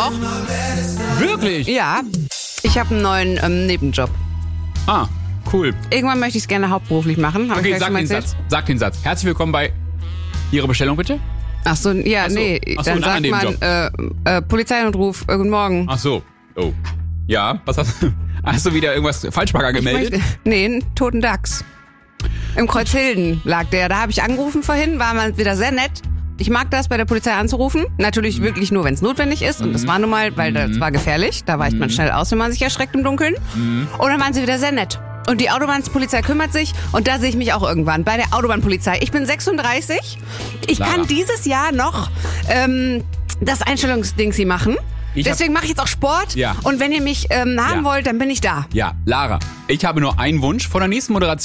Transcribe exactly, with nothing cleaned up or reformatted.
auch. Wirklich? Ja, ich habe einen neuen ähm, Nebenjob. Ah, cool. Irgendwann möchte ich es gerne hauptberuflich machen. Hab Okay, ich sag schon mal den erzählt? Satz. Sag den Satz. Herzlich willkommen bei Ihrer Bestellung, bitte. Ach so, ja, Ach so. nee. Ach so, dann ein sagt man anderer äh, äh, Polizeinotruf, äh, guten Morgen. Ach so. Oh. Ja, was hast du? Hast du wieder irgendwas Falschparker Ich gemeldet? möchte, nee, einen toten Dachs. Im Kreuzhilden lag der. Da habe ich angerufen vorhin, war mal wieder sehr nett. Ich mag das, bei der Polizei anzurufen. Natürlich wirklich nur, wenn es notwendig ist. Und das war nun mal, weil das war gefährlich. Da weicht man schnell aus, wenn man sich erschreckt im Dunkeln. Und dann waren sie wieder sehr nett. Und die Autobahnpolizei kümmert sich. Und da sehe ich mich auch irgendwann bei der Autobahnpolizei. Ich bin sechsunddreißig. Ich Lara. kann dieses Jahr noch ähm, das Einstellungsding sie machen. Ich hab- Deswegen mache ich jetzt auch Sport. Ja. Und wenn ihr mich ähm, haben Ja. wollt, dann bin ich da. Ja, Lara, ich habe nur einen Wunsch vor der nächsten Moderation.